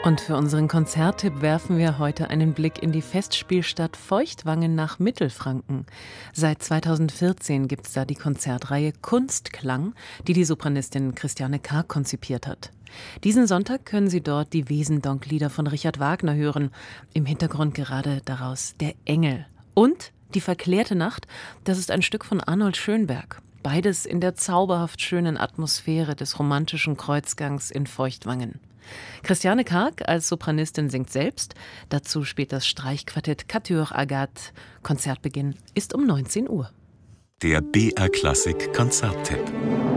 Und für unseren Konzerttipp werfen wir heute einen Blick in die Festspielstadt Feuchtwangen nach Mittelfranken. Seit 2014 gibt es da die Konzertreihe Kunstklang, die die Sopranistin Christiane Karg konzipiert hat. Diesen Sonntag können Sie dort die Wesendonck-Lieder von Richard Wagner hören. Im Hintergrund gerade daraus Der Engel. Und Die verklärte Nacht, das ist ein Stück von Arnold Schönberg. Beides in der zauberhaft schönen Atmosphäre des romantischen Kreuzgangs in Feuchtwangen. Christiane Karg als Sopranistin singt selbst. Dazu spielt das Streichquartett Quatuor Agathe. Konzertbeginn ist um 19 Uhr. Der BR Klassik Konzerttipp.